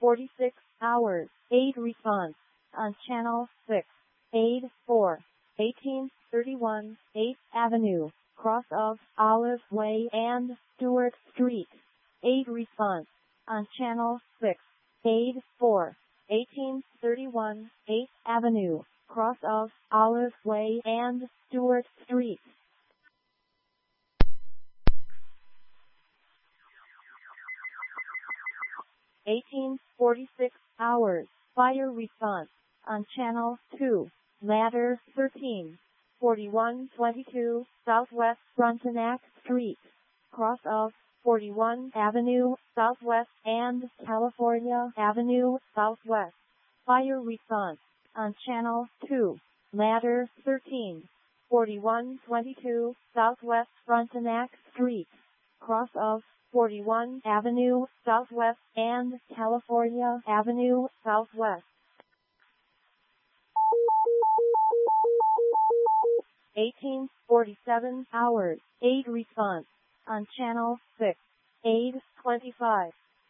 46 hours. Aid response on Channel 6. Aid 4. 1831 8th Avenue, cross of Olive Way and Stewart Street. Aid response on Channel 6. Aid 4. 1831 8th Avenue, cross of Olive Way and Stewart Street. (1846 hours). Fire response on Channel 2. Ladder 13. 4122 Southwest Frontenac Street, cross of 41 Avenue Southwest and California Avenue Southwest. Fire response on Channel 2. Ladder 13. 4122 Southwest Frontenac Street, cross of 41 Avenue Southwest and California Avenue Southwest. 1847 hours. Aid response on Channel 6. Aid 25.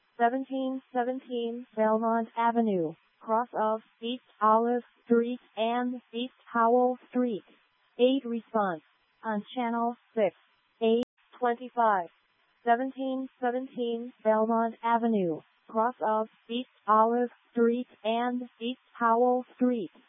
1717 Belmont Avenue, cross of East Olive Street and East Howell Street. Aid response on Channel 6. Aid 25. 1717 Belmont Avenue, cross of East Olive Street and East Howell Street.